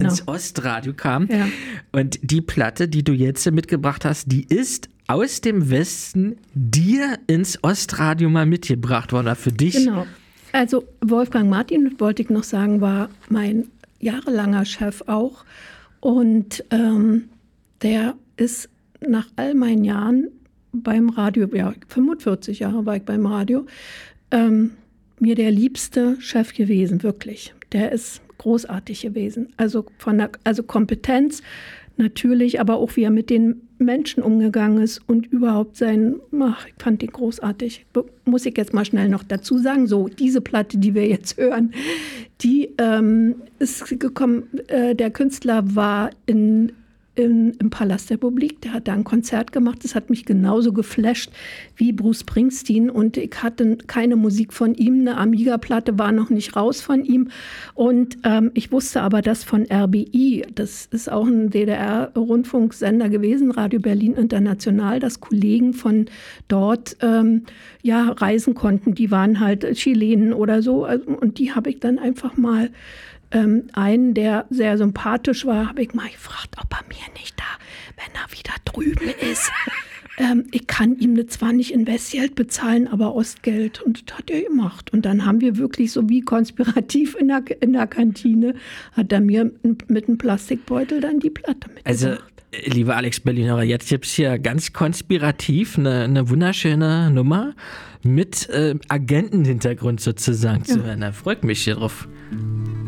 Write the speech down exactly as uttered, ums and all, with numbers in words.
ins Ostradio kam. Ja. Und die Platte, die du jetzt mitgebracht hast, die ist aus dem Westen dir ins Ostradio mal mitgebracht worden, für dich. Genau. Also Wolfgang Martin, wollte ich noch sagen, war mein jahrelanger Chef auch. Und ähm, der ist nach all meinen Jahren beim Radio, ja, fünfundvierzig Jahre war ich beim Radio, ähm, mir der liebste Chef gewesen, wirklich. Der ist großartig gewesen. Also von der also Kompetenz natürlich, aber auch wie er mit den Menschen umgegangen ist und überhaupt sein, ach, ich fand den großartig. Muss ich jetzt mal schnell noch dazu sagen, so diese Platte, die wir jetzt hören, die ähm, ist gekommen, äh, der Künstler war in In, im Palast der Republik. Der hat da ein Konzert gemacht. Das hat mich genauso geflasht wie Bruce Springsteen. Und ich hatte keine Musik von ihm. Eine Amiga-Platte war noch nicht raus von ihm. Und ähm, ich wusste aber, dass von R B I, das ist auch ein D D R-Rundfunksender gewesen, Radio Berlin International, dass Kollegen von dort ähm, ja, reisen konnten. Die waren halt Chilenen oder so. Und die habe ich dann einfach mal Ähm, einen, der sehr sympathisch war, habe ich mal gefragt, ob er mir nicht da, wenn er wieder drüben ist, ähm, ich kann ihm das zwar nicht in Westgeld bezahlen, aber Ostgeld. Und das hat er gemacht. Und dann haben wir wirklich so wie konspirativ in der, in der Kantine, hat er mir mit einem Plastikbeutel dann die Platte mitgebracht. Also, liebe Alex Berliner, jetzt gibt es hier ganz konspirativ eine, eine wunderschöne Nummer mit äh, Agentenhintergrund sozusagen ja. zu hören. Da freut mich hier drauf.